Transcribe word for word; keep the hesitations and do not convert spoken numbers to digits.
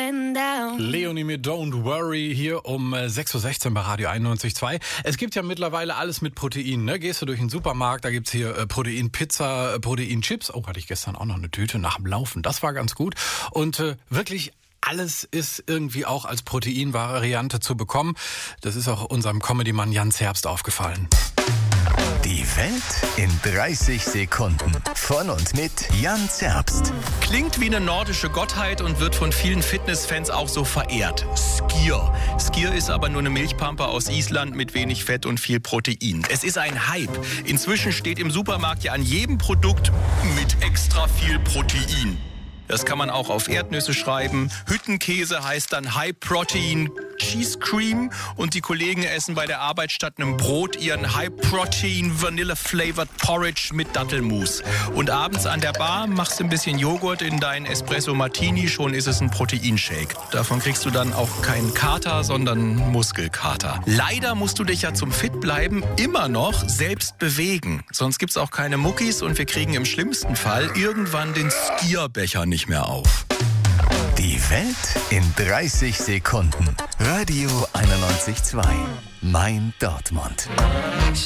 going down. Leonie mit Don't Worry hier um sechs Uhr sechzehn bei Radio einundneunzig Komma zwei. Es gibt ja mittlerweile alles mit Protein. Ne? Gehst du durch den Supermarkt, da gibt's hier äh, Proteinpizza, äh, Proteinchips. Oh, hatte ich gestern auch noch eine Tüte nach dem Laufen. Das war ganz gut. Und äh, wirklich alles ist irgendwie auch als Proteinvariante zu bekommen. Das ist auch unserem Comedy-Mann Jan Zerbst aufgefallen. Die Welt in dreißig Sekunden. Von und mit Jan Zerbst. Klingt wie eine nordische Gottheit und wird von vielen Fitnessfans auch so verehrt. Skier. Skier ist aber nur eine Milchpampe aus Island mit wenig Fett und viel Protein. Es ist ein Hype. Inzwischen steht im Supermarkt ja an jedem Produkt mit extra viel Protein. Das kann man auch auf Erdnüsse schreiben. Hüttenkäse heißt dann High Protein Cheese Cream. Und die Kollegen essen bei der Arbeit statt einem Brot ihren High Protein Vanilla Flavored Porridge mit Dattelmus. Und abends an der Bar machst du ein bisschen Joghurt in deinen Espresso Martini, schon ist es ein Proteinshake. Davon kriegst du dann auch keinen Kater, sondern Muskelkater. Leider musst du dich ja zum Fitbleiben immer noch selbst bewegen. Sonst gibt's auch keine Muckis und wir kriegen im schlimmsten Fall irgendwann den Skierbecher nicht mehr auf. Die Welt in dreißig Sekunden. Radio einundneunzig Komma zwei. Mein Dortmund.